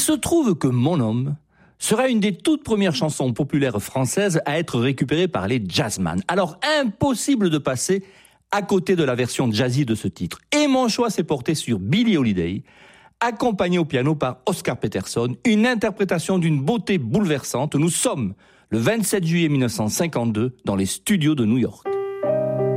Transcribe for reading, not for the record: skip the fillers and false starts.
se trouve que Mon homme sera une des toutes premières chansons populaires françaises à être récupérée par les jazzman. Alors impossible de passer à côté de la version jazzy de ce titre. Et mon choix s'est porté sur Billie Holiday, accompagnée au piano par Oscar Peterson, une interprétation d'une beauté bouleversante. Nous sommes le 27 juillet 1952 dans les studios de New York.